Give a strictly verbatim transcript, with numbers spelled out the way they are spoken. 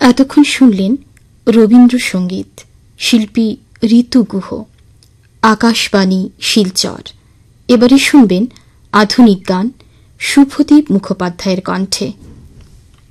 এতক্ষণ শুনলেন রবীন্দ্রসঙ্গীত, শিল্পী ঋতু গুহ, আকাশবাণী শিলচর। এবারে শুনবেন আধুনিক গান শুভদীপ মুখোপাধ্যায়ের কণ্ঠে।